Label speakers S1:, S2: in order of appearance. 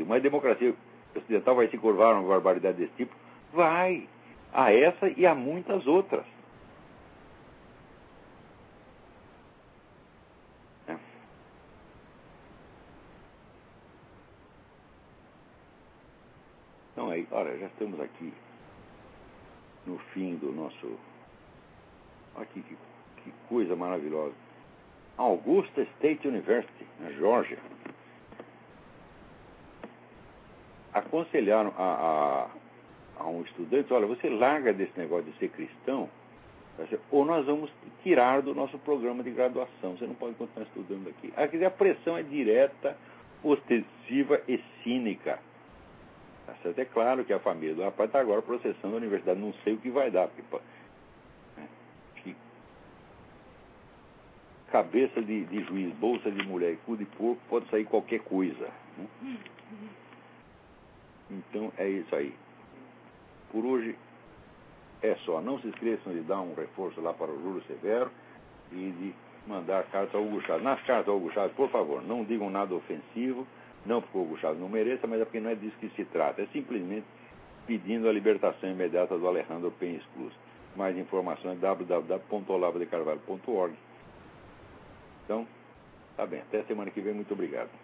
S1: motivo. Mas a democracia ocidental vai se curvar a uma barbaridade desse tipo? Vai. A essa e a muitas outras. Então aí, olha, já estamos aqui no fim do nosso... Aqui, que coisa maravilhosa. Augusta State University, na Geórgia, aconselharam a um estudante: olha, você larga desse negócio de ser cristão, ou nós vamos tirar do nosso programa de graduação. Você não pode continuar estudando aqui. Aqui a pressão é direta, ostensiva e cínica. Tá certo? É claro que a família do rapaz está agora processando a universidade. Não sei o que vai dar, porque cabeça de juiz, bolsa de mulher e cu de porco, pode sair qualquer coisa. Né? Então é isso aí. Por hoje é só. Não se esqueçam de dar um reforço lá para o Júlio Severo e de mandar carta ao Hugo Chávez. Nas cartas ao Hugo Chávez, por favor, não digam nada ofensivo, não porque o Hugo Chávez não mereça, mas é porque não é disso que se trata. É simplesmente pedindo a libertação imediata do Alejandro Penha Cruz. Mais informações www.olavodecarvalho.org. Então, tá bem. Até semana que vem. Muito obrigado.